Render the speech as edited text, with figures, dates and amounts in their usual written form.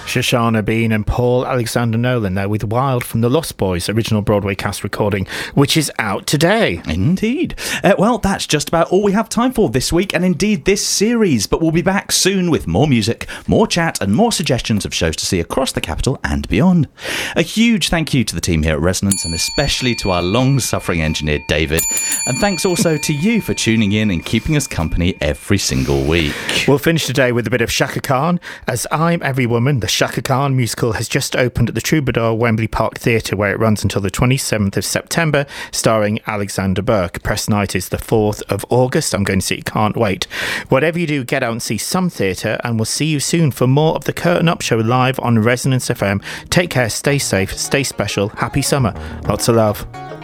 Shoshana Bean and Paul Alexander Nolan there with Wild from the Lost Boys original Broadway cast recording, which is out today. Indeed. Well, that's just about all we have time for this week, and indeed this series, but we'll be back soon with more music, more chat, and more suggestions of shows to see across the capital and beyond. A huge thank you to the team here at Resonance, and especially to our long-suffering engineer David, and thanks also to you for tuning in and keeping us company every single week. We'll finish today with a bit of Shaka Khan. As I'm Every Woman, the Shaka Khan musical has just opened at the Troubadour Wembley Park Theatre, where it runs until the 27th of September, starring Alexander Burke. Press night is the 4th of August. I'm going to see it, can't wait. Whatever you do, get out and see some theatre, and we'll see you soon for more of the Curtain Up Show live on Resonance FM. Take care, stay safe, stay special, happy summer, lots of love.